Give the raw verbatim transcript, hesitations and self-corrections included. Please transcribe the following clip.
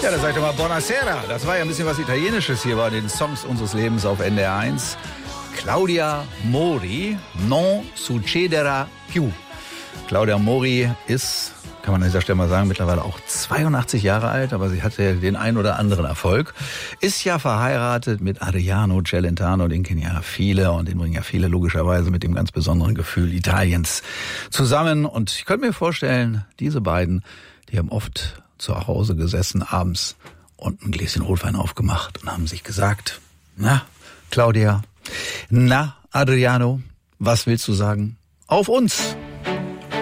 Ja, da sagt er mal Buonasera. Das war ja ein bisschen was Italienisches hier bei den Songs unseres Lebens auf N D R eins. Claudia Mori, non succederà più. Claudia Mori ist, kann man an dieser Stelle mal sagen, mittlerweile auch zweiundachtzig Jahre alt, aber sie hatte den ein oder anderen Erfolg. Ist ja verheiratet mit Adriano Celentano, den kennen ja viele und den bringen ja viele logischerweise mit dem ganz besonderen Gefühl Italiens zusammen. Und ich könnte mir vorstellen, diese beiden, die haben oft zu Hause gesessen abends und ein Gläschen Rotwein aufgemacht und haben sich gesagt, na, Claudia, na, Adriano, was willst du sagen? Auf uns!